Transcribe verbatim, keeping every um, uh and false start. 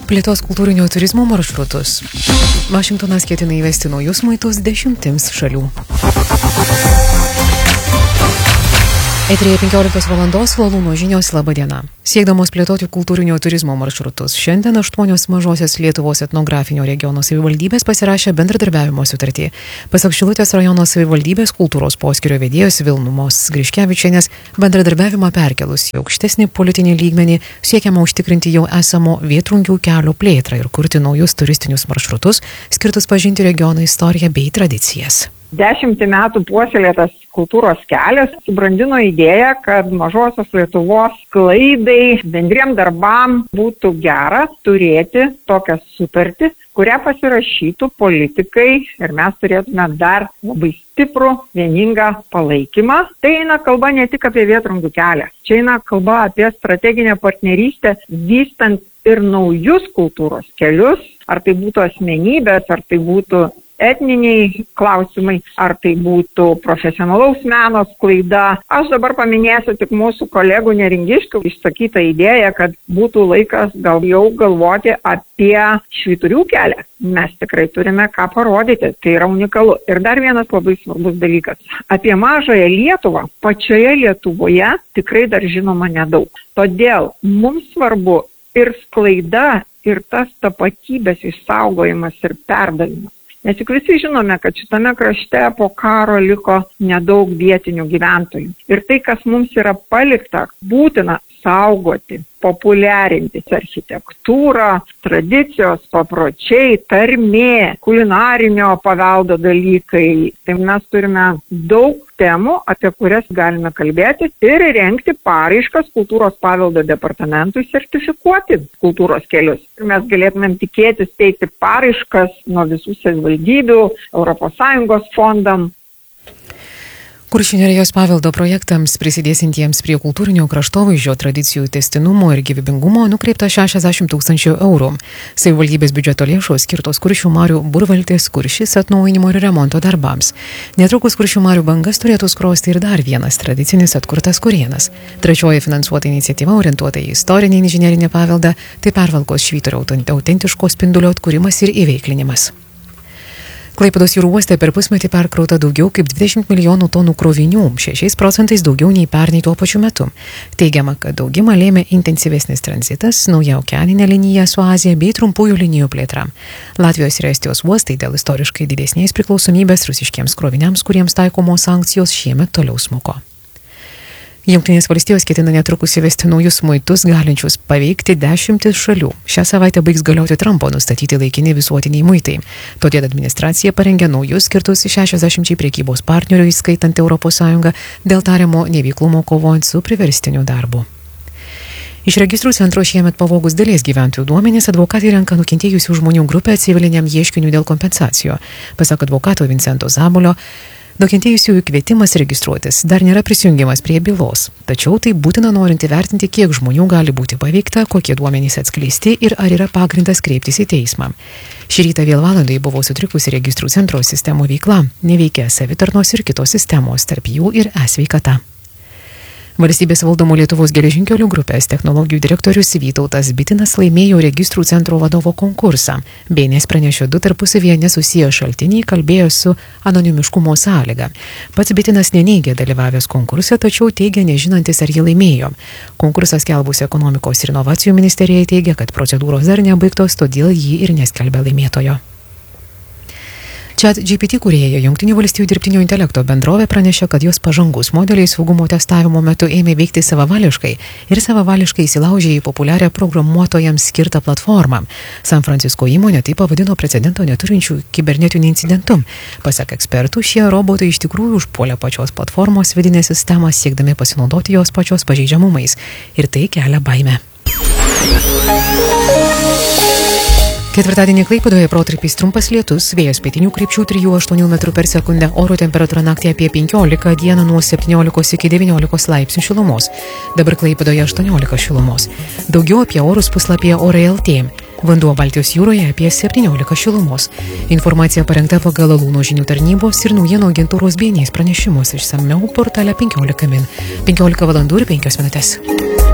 Plėtos kultūrinio turizmo maršrutus. Vašingtonas ketina įvesti naujus muitus dešimtims šalių. Eteryje penkioliktos valandos Valūno žinios, laba diena. Siekdamos plėtoti kultūrinio turizmo maršrutus, šiandien aštuonios mažosios Lietuvos etnografinio regiono savivaldybės pasirašė bendradarbiavimo sutartį. Pasak Šilutės rajono savivaldybės kultūros poskyrio vedėjos Vilnumos Griškevičienės, bendradarbiavimą perkelus į aukštesnį politinį lygmenį siekiama užtikrinti jau esamo Vėtrungių kelio plėtrą ir kurti naujus turistinius maršrutus, skirtus pažinti regiono istoriją bei tradicijas. Dešimtį metų puoselėtas kultūros kelias subrandino idėją, kad mažosios Lietuvos sklaidai, bendriem darbam būtų gera turėti tokią sutartį, kurią pasirašytų politikai ir mes turėtume dar labai stiprų, vieningą palaikymą. Tai eina kalba ne tik apie Vėtrungių kelią, čia eina kalba apie strateginę partnerystę, vystant ir naujus kultūros kelius, ar tai būtų asmenybės, ar tai būtų etniniai klausimai, ar tai būtų profesionalaus meno sklaida. Aš dabar paminėsiu tik mūsų kolegų neringiškių išsakytą idėją, kad būtų laikas gal jau galvoti apie Švyturių kelią. Mes tikrai turime ką parodyti, tai yra unikalu. Ir dar vienas labai svarbus dalykas. Apie mažąją Lietuvą pačioje Lietuvoje tikrai dar žinoma nedaug. Todėl mums svarbu ir sklaida, ir tas tapatybės išsaugojimas ir perdavimas. Nes juk visi žinome, kad šitame krašte po karo liko nedaug vietinių gyventojų. Ir tai, kas mums yra palikta, būtina saugoti, populiarinti architektūrą, tradicijos, papročiai, tarmė, kulinarinio paveldo dalykai. Tai mes turime daug temų, apie kurias galime kalbėti ir rengti paraiškas kultūros paveldo departamentui sertifikuoti kultūros kelius. Ir mes galėtumėm tikėtis teikti paraiškas nuo visų savivaldybių, Europos Sąjungos fondam. Kuršių nerijos paveldo projektams prisidėsintiems prie kultūrinio kraštovaizdžio tradicijų tęstinumo ir gyvybingumo nukreipta šešiasdešimt tūkstančių eurų. Savivaldybės biudžeto lėšos skirtos Kuršių marių Burvaltės Kuršis atnaujinimo ir remonto darbams. Netrukus Kuršių marių bangas turėtų skrosti ir dar vienas tradicinis atkurtas kurėnas. Trečioji finansuota iniciatyva orientuota į istorinį inžinerinį paveldą, tai Pervalkos Švyturio autentiško spindulio atkūrimas ir įveiklinimas. Klaipėdos jūrų uoste per pusmetį perkrauta daugiau kaip dvidešimt milijonų tonų krovinių, šešiais procentais daugiau nei pernai tuo pačiu metu. Teigiama, kad augimą lėmė intensyvesnis tranzitas, nauja okeaninė linija su Azija bei trumpųjų linijų plėtra. Latvijos ir Estijos uostai dėl istoriškai didesnės priklausomybės rusiškiems kroviniams, kuriems taikomos sankcijos, šiemet toliau smuko. Jungtinės valstijos ketina netrukus įvesti naujus muitus, galinčius paveikti dešimtis šalių. Šią savaitę baigs galioti Trumpo nustatyti laikini visuotiniai muitai. Todėl administracija parengė naujus skirtus šešiasdešimčiai prekybos partnerių, įskaitant Europos Sąjungą, dėl tariamo neveiklumo kovojant su priverstiniu darbu. Iš registrų centro šiemet pavogus dalies gyventojų duomenys, advokatai renka nukentėjusių žmonių grupę civiliniam ieškiniui dėl kompensacijų. Pasak advokato Vincento Zabolio, nukentėjusiųjų kvietimas registruotis dar nėra prisijungimas prie bylos, tačiau tai būtina norint įvertinti, kiek žmonių gali būti paveikta, kokie duomenys atskleisti ir ar yra pagrindas kreiptis į teismą. Šį rytą vėl valandai buvo sutrikusi registrų centro sistemų veikla, neveikia savitarnos ir kitos sistemos, tarp jų ir e-sveikata. Valstybės valdomų Lietuvos geležinkelių grupės technologijų direktorius Vytautas Bitinas laimėjo registrų centro vadovo konkursą. B N S pranešė du tarpusavyje nesusiję šaltiniai, kalbėjo su anonimiškumo sąlyga. Pats Bitinas neneigė dalyvavęs konkurse, tačiau teigia nežinantis, ar jį laimėjo. Konkursas skelbusi ekonomikos ir inovacijų ministerija teigia, kad procedūros dar nebaigtos, todėl jį ir neskelbė laimėtojo. ChatGPT kūrėja Jungtinių valstijų dirbtinio intelekto bendrovė pranešė, kad jos pažangus modeliai saugumo testavimo metu ėmė veikti savavališkai ir savavališkai įsilaužė į populiarią programuotojams skirtą platformą. San Francisko įmonė tai pavadino precedento neturinčių kibernetinių incidentų. Pasak ekspertų, šie robotai iš tikrųjų užpuolė pačios platformos vidinę sistemą, siekdami pasinaudoti jos pačios pažeidžiamumais. Ir tai kelia baimę. Ketvirtadienį Klaipėdoje protarpiais trumpas lietus, vėjas pietinių krypčių trijų aštuonių metrų per sekundę, oro temperatūra naktį apie penkiolika, dieną nuo septyniolikos iki devyniolikos laipsnių šilumos. Dabar Klaipėdoje aštuoniolika šilumos. Daugiau apie orus puslapyje Orai L T. Vanduo Baltijos jūroje apie septyniolika šilumos. Informacija parengta pagal Alūno žinių tarnybos ir naujienų agentūros B N S pranešimus, išsamiau portale penkiolika min. penkiolika valandų ir penkios minutės.